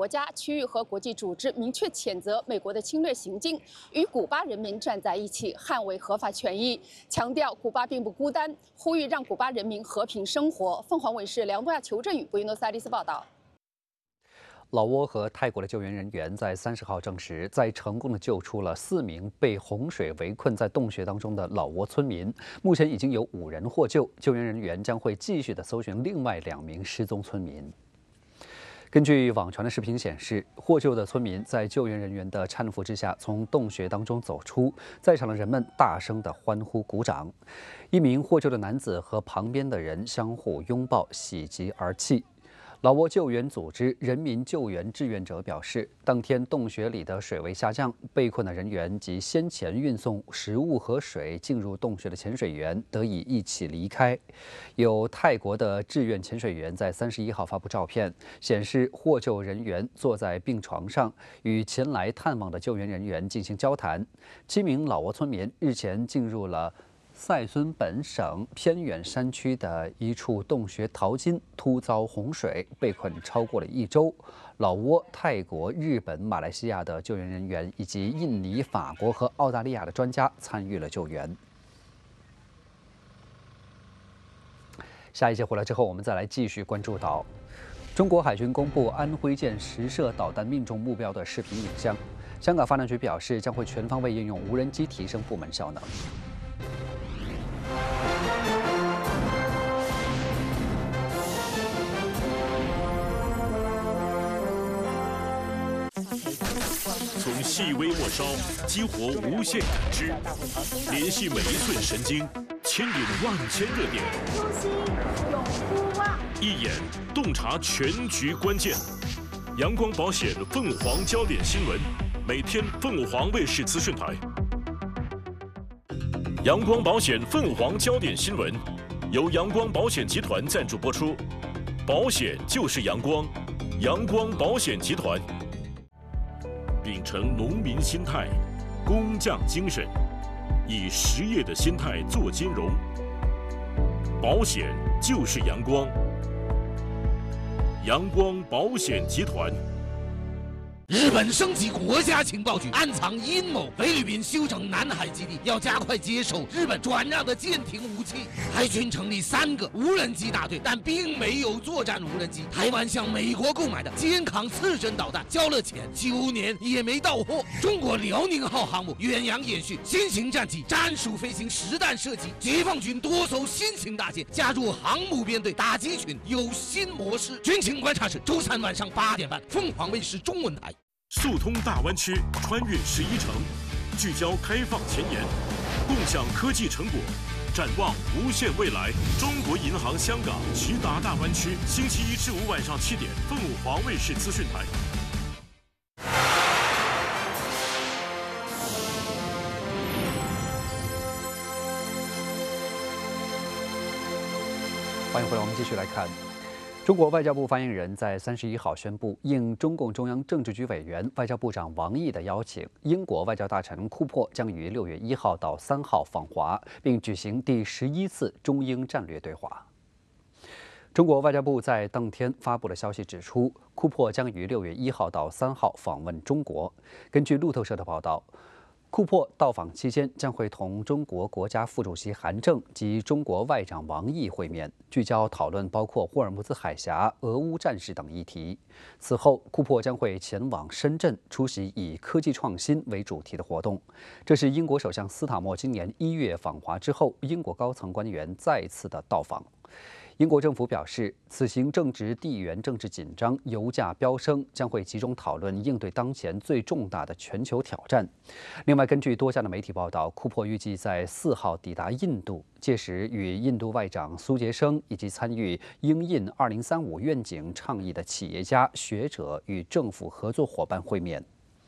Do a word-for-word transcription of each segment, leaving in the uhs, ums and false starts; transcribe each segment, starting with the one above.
国家、区域和国际组织明确谴责美国的侵略行径，与古巴人民站在一起，捍卫合法权益，强调古巴并不孤单，呼吁让古巴人民和平生活。凤凰卫视梁东亚、裘振宇布宜诺斯艾利斯报道。 老挝和泰国的救援人员在三十号证实，在成功的救出了四名被洪水围困在洞穴当中的老挝村民。目前已经有五人获救，救援人员将会继续的搜寻另外两名失踪村民。根据网传的视频显示，获救的村民在救援人员的搀扶之下从洞穴当中走出，在场的人们大声的欢呼鼓掌。一名获救的男子和旁边的人相互拥抱，喜极而泣。 老挝救援组织人民救援志愿者表示，当天洞穴里的水位下降，被困的人员及先前运送食物和水进入洞穴的潜水员得以一起离开。有泰国的志愿潜水员在三十一号发布照片，显示获救人员坐在病床上，与前来探望的救援人员进行交谈。七名老挝村民日前进入了 塞孙本省偏远山区的一处洞穴淘金，突遭洪水，被困超过了一周。老挝、泰国、日本、马来西亚的救援人员以及印尼、法国和澳大利亚的专家参与了救援。下一节回来之后，我们再来继续关注到中国海军公布安徽舰实射导弹命中目标的视频影像。香港发展局表示，将会全方位应用无人机提升部门效能。 从细微末梢激活无限感知，联系每一寸神经，牵引万千热点。 初心永不忘， 一眼洞察全局关键。阳光保险凤凰焦点新闻，每天凤凰卫视资讯台。阳光保险凤凰焦点新闻由阳光保险集团赞助播出，保险就是阳光，阳光保险集团。 秉承农民心态、工匠精神，以实业的心态做金融。保险就是阳光，阳光保险集团。 日本升级国家情报局，暗藏阴谋。菲律宾修整南海基地，要加快接收日本转让的舰艇武器。海军成立三个无人机大队，但并没有作战无人机。台湾向美国购买的肩扛刺针导弹，交了钱，九年也没到货。中国辽宁号航母远洋演训，新型战机战术飞行实弹射击。解放军多艘新型大舰加入航母编队打击群，有新模式。军情观察室周三晚上八点半，凤凰卫视中文台。 速通大湾区，穿越十一城，聚焦开放前沿，共享科技成果，展望无限未来。中国银行香港直达大湾区，星期一至五晚上七点，凤凰卫视资讯台。 欢迎回来，我们继续来看。 中国外交部发言人在三十一号宣布，应中共中央政治局委员、外交部长王毅的邀请，英国外交大臣库珀将于六月一号到三号访华，并举行第十一次中英战略对话。中国外交部在当天发布的消息指出，库珀将于六月一号到三号访问中国。根据路透社的报道， 库珀到访期间将会同中国国家副主席韩正及中国外长王毅会面，聚焦讨论包括霍尔木兹海峡、俄乌战事等议题。此后，库珀将会前往深圳出席以科技创新为主题的活动。这是英国首相斯塔默今年一月访华之后，英国高层官员再次的到访。 英国政府表示，此行正值地缘政治紧张、油价飙升，将会集中讨论应对当前最重大的全球挑战。另外，根据多家的媒体报道，库珀预计在四号抵达印度，届时与印度外长苏杰生以及参与英印二零三五愿景倡议的企业家、学者与政府合作伙伴会面。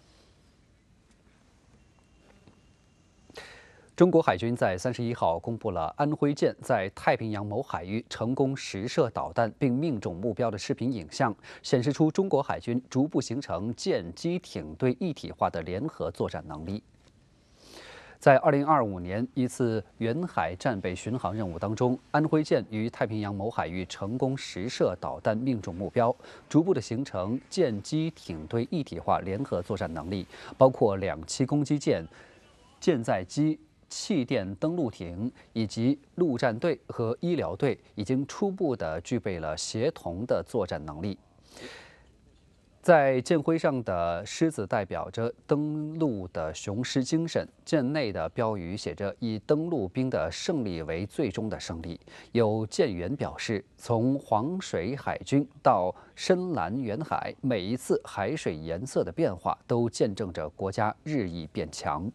中国海军在三十一号公布了安徽舰在太平洋某海域成功实射导弹并命中目标的视频影像，显示出中国海军逐步形成舰机艇队一体化的联合作战能力。 在二零二五年一次远海战备巡航任务当中，安徽舰于太平洋某海域成功实射导弹命中目标，逐步的形成舰机艇队一体化联合作战能力，包括两栖攻击舰、舰载机、气垫登陆艇以及陆战队和医疗队，已经初步的具备了协同的作战能力。 在舰徽上的狮子代表着登陆的雄狮精神，舰内的标语写着“以登陆兵的胜利为最终的胜利”。有舰员表示，从黄水海军到深蓝远海，每一次海水颜色的变化都见证着国家日益变强。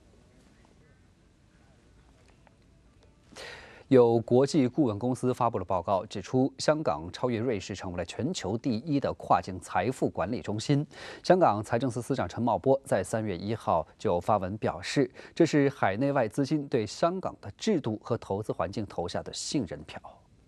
有国际顾问公司发布了报告，指出香港超越瑞士，成为了全球第一的跨境财富管理中心。香港财政司司长陈茂波在三月一号就发文表示，这是海内外资金对香港的制度和投资环境投下的信任票。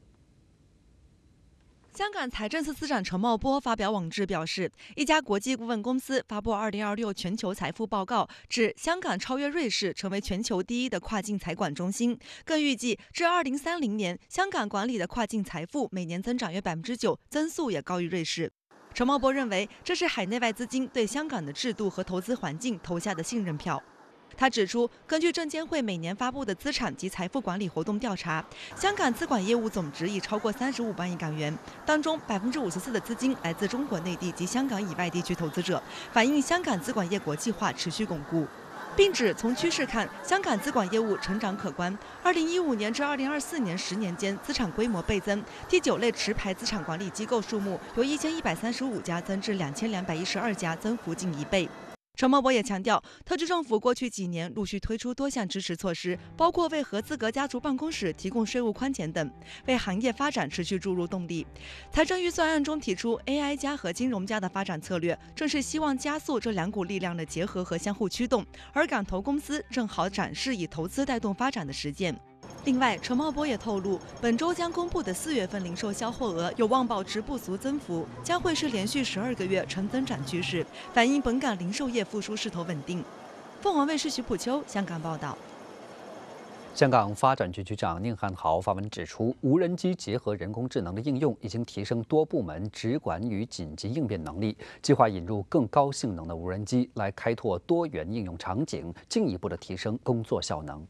香港财政司司长陈茂波发表网志表示，一家国际顾问公司发布二零二六全球财富报告，指香港超越瑞士，成为全球第一的跨境财管中心。更预计至二零三零年，香港管理的跨境财富每年增长约百分之九，增速也高于瑞士。陈茂波认为，这是海内外资金对香港的制度和投资环境投下的信任票。 他指出，根据证监会每年发布的资产及财富管理活动调查，香港资管业务总值已超过三十五万亿港元，当中百分之五十四的资金来自中国内地及香港以外地区投资者，反映香港资管业国际化持续巩固。 并指从趋势看，香港资管业务成长可观。二零一五年至二零二四年十年间，资产规模倍增，第九类持牌资产管理机构数目由一千一百三十五家增至两千两百一十二家，增幅近一倍。 陈茂波也强调，特区政府过去几年陆续推出多项支持措施，包括为合资格家族办公室提供税务宽减等，为行业发展持续注入动力。财政预算案中提出 A I 加和金融加的发展策略，正是希望加速这两股力量的结合和相互驱动。而港投公司正好展示以投资带动发展的实践。 另外，陈茂波也透露，本周将公布的四月份零售销货额有望保持不俗增幅，将会是连续十二个月呈增长趋势，反映本港零售业复苏势头稳定。凤凰卫视徐普秋香港报道。 香港发展局局长宁汉豪发文指出，无人机结合人工智能的应用已经提升多部门直管与紧急应变能力，计划引入更高性能的无人机来开拓多元应用场景，进一步的提升工作效能。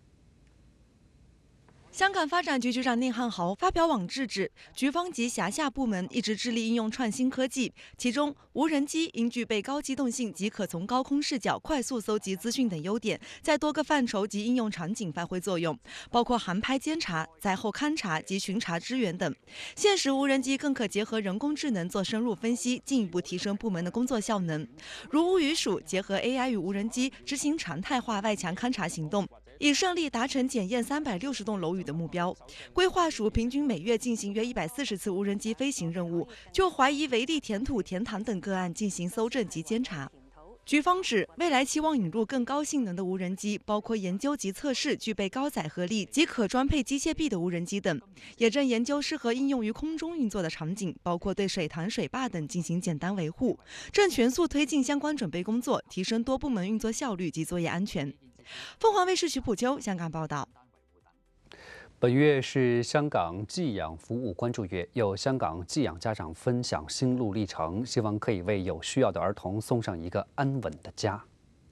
香港发展局局长宁汉豪发表网志指，局方及辖下部门一直致力应用创新科技，其中无人机应具备高机动性及可从高空视角快速搜集资讯等优点，在多个范畴及应用场景发挥作用，包括航拍监察、灾后勘察及巡查支援等。现时无人机更可结合人工智能做深入分析，进一步提升部门的工作效能。如屋宇署结合 A I 与无人机执行常态化外墙勘察行动。 已顺利达成检验三百六十栋楼宇的目标，规划署平均每月进行约一百四十次无人机飞行任务，就怀疑违例填土、填塘等个案进行搜证及监察。局方指，未来期望引入更高性能的无人机，包括研究及测试具备高载荷力及可装配机械臂的无人机等，也正研究适合应用于空中运作的场景，包括对水塘、水坝等进行简单维护，正全速推进相关准备工作，提升多部门运作效率及作业安全。 凤凰卫视徐普秋香港报道。 本月是香港寄养服务关注月，有香港寄养家长分享心路历程，希望可以为有需要的儿童送上一个安稳的家。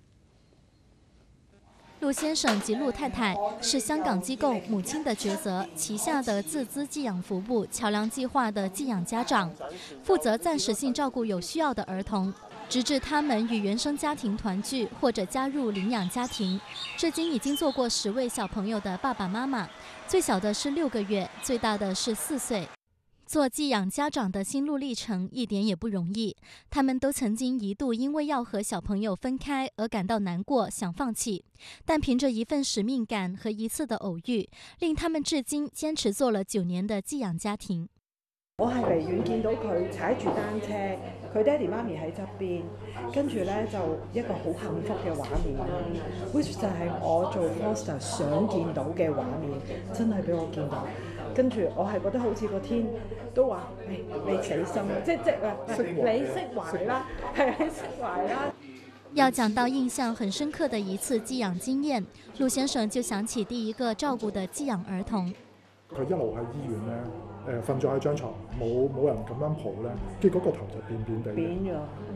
陆先生及陆太太是香港机构母亲的抉择旗下的自资寄养服务桥梁计划的寄养家长，负责暂时性照顾有需要的儿童。 直至他们与原生家庭团聚或者加入领养家庭，至今已经做过十位小朋友的爸爸妈妈，最小的是六个月，最大的是四岁。做寄养家长的心路历程一点也不容易，他们都曾经一度因为要和小朋友分开而感到难过，想放弃，但凭着一份使命感和一次的偶遇，令他們至今堅持做了九年的寄養家庭。 我係離遠見到佢踩住單車，佢爹哋媽咪喺側邊，跟住咧就一個好幸福嘅畫面 ，which 就係我做 foster 想見到嘅畫面，真係俾我見到。跟住我係覺得好似個天都話：誒、哎、你死心啦，即即話你釋懷啦，係你釋懷啦。 要講到印象很深刻的一次寄養經驗，陸先生就想起第一個照顧的寄養兒童。 佢一路喺醫院咧，誒瞓咗喺張床，冇冇人咁樣抱咧，結果個頭就扁扁地。 扁咗。